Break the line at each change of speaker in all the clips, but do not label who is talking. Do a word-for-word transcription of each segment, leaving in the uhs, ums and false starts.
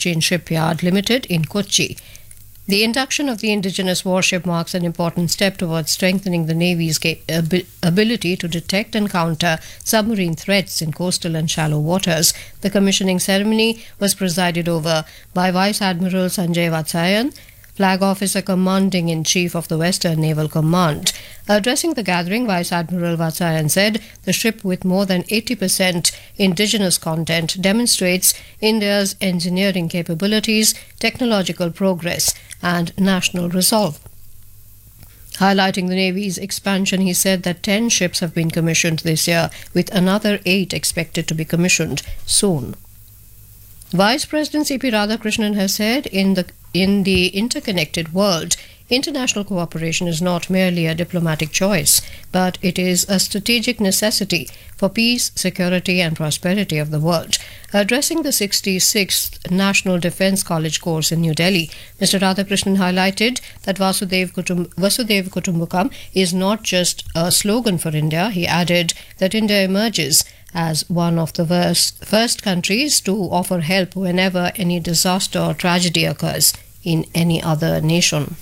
Cochin Shipyard Limited in Kochi. The induction of the indigenous warship marks an important step towards strengthening the Navy's ab- ability to detect and counter submarine threats in coastal and shallow waters. The commissioning ceremony was presided over by Vice Admiral Sanjay Vatsayan, Flag Officer Commanding-in-Chief of the Western Naval Command. Addressing the gathering, Vice Admiral Vatsayan said the ship with more than eighty percent indigenous content demonstrates India's engineering capabilities, technological progress, and national resolve. Highlighting the Navy's expansion, he said that ten ships have been commissioned this year, with another eight expected to be commissioned soon. Vice President C P Radhakrishnan has said in the in the interconnected world, international cooperation is not merely a diplomatic choice, but it is a strategic necessity for peace, security, and prosperity of the world. Addressing the sixty-sixth National Defence College course in New Delhi, Mister Radhakrishnan highlighted that Vasudev, Kutum- Vasudev Kutumbakam is not just a slogan for India. He added that India emerges as one of the first, first countries to offer help whenever any disaster or tragedy occurs in any other nation.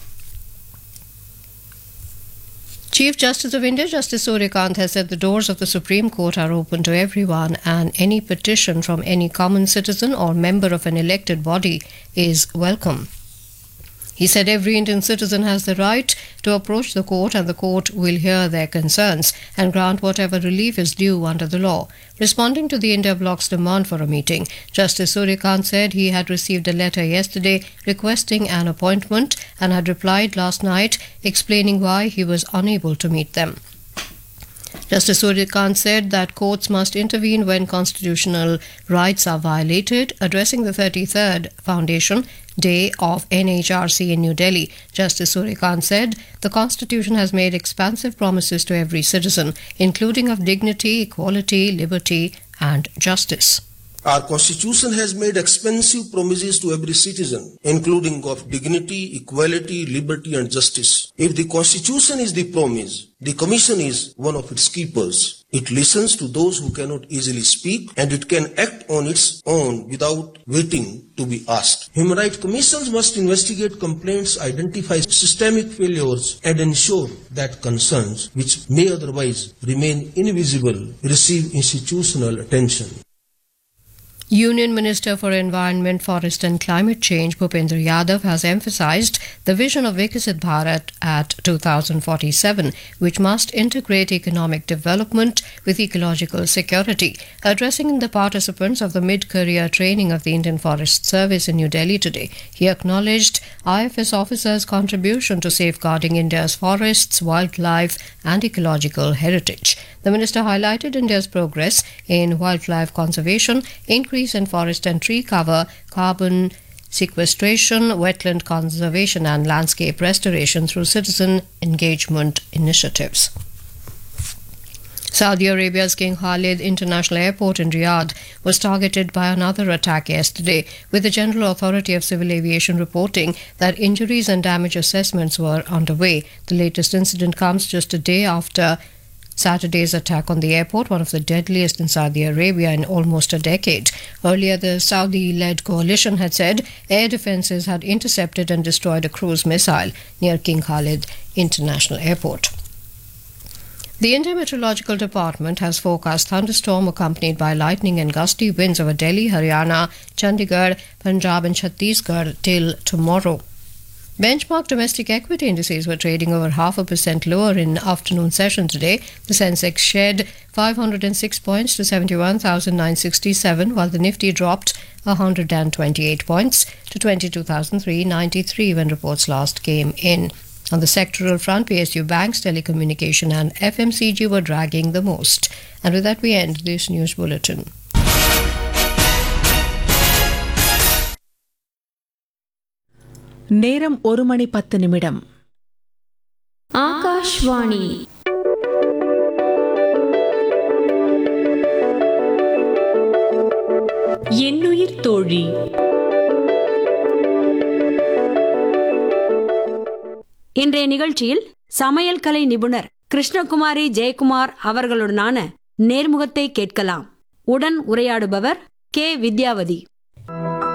Chief Justice of India, Justice Suryakant, has said the doors of the Supreme Court are open to everyone and any petition from any common citizen or member of an elected body is welcome. He said every Indian citizen has the right to approach the court and the court will hear their concerns and grant whatever relief is due under the law. Responding to the India Bloc's demand for a meeting, Justice Suryakant said he had received a letter yesterday requesting an appointment and had replied last night explaining why he was unable to meet them. Justice Suryakant said that courts must intervene when constitutional rights are violated. Addressing the thirty-third Foundation Day of N H R C in New Delhi, Justice Suryakant said the Constitution has made expansive promises to every citizen, including of dignity, equality, liberty, and justice.
Our Constitution has made expansive promises to every citizen, including of dignity, equality, liberty, and justice. If the Constitution is the promise, the Commission is one of its keepers. It listens to those who cannot easily speak, and it can act on its own without waiting to be asked. Human Rights Commissions must investigate complaints, identify systemic failures, and ensure that concerns, which may otherwise remain invisible, receive institutional attention.
Union Minister for Environment, Forest and Climate Change, Bhupendra Yadav, has emphasized the vision of Viksit Bharat at two thousand forty-seven, which must integrate economic development with ecological security. Addressing the participants of the mid-career training of the Indian Forest Service in New Delhi today, he acknowledged I F S officers' contribution to safeguarding India's forests, wildlife and ecological heritage. The minister highlighted India's progress in wildlife conservation, increase in forest and tree cover, carbon sequestration, wetland conservation and landscape restoration through citizen engagement initiatives. Saudi Arabia's King Khalid International Airport in Riyadh was targeted by another attack yesterday, with the General Authority of Civil Aviation reporting that injuries and damage assessments were underway. The latest incident comes just a day after Saturday's attack on the airport, one of the deadliest in Saudi Arabia in almost a decade. Earlier, the Saudi-led coalition had said air defences had intercepted and destroyed a cruise missile near King Khalid International Airport. The Indian Meteorological Department has forecast thunderstorm accompanied by lightning and gusty winds over Delhi, Haryana, Chandigarh, Punjab and Chhattisgarh till tomorrow. Benchmark domestic equity indices were trading over half a percent lower in afternoon session today. The Sensex shed five hundred six points to seventy-one thousand nine hundred sixty-seven, while the Nifty dropped one hundred twenty-eight points to twenty-two thousand three hundred ninety-three when reports last came in. On the sectoral front, P S U banks, telecommunication and F M C G were dragging the most. And with that, we end this news bulletin.
நேரம் ஒரு மணி பத்து நிமிடம்.
ஆகாஷ்வாணி.
என்னுயிர் தோழி.
இன்றைய நிகழ்ச்சியில் சமையல் கலை நிபுணர் கிருஷ்ணகுமாரி ஜெயக்குமார் அவர்களுடனான நேர்முகத்தை கேட்கலாம். உடன் உரையாடுபவர் கே வித்யாவதி.